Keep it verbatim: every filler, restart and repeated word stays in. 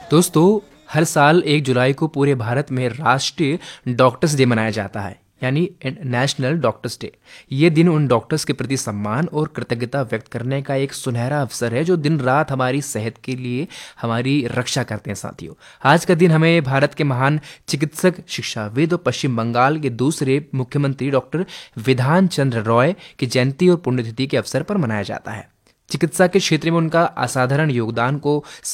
दोस्तों, हर साल एक जुलाई को पूरे भारत में राष्ट्रीय डॉक्टर्स डे मनाया जाता है, यानी नेशनल डॉक्टर्स डे। ये दिन उन डॉक्टर्स के प्रति सम्मान और कृतज्ञता व्यक्त करने का एक सुनहरा अवसर है जो दिन रात हमारी सेहत के लिए हमारी रक्षा करते हैं। साथियों, आज का दिन हमें भारत के महान चिकित्सक, शिक्षाविद और पश्चिम बंगाल के दूसरे मुख्यमंत्री डॉक्टर विधान चंद्र रॉय की जयंती और पुण्यतिथि के अवसर पर मनाया जाता है। चिकित्सा के क्षेत्र में उनका असाधारण योगदान को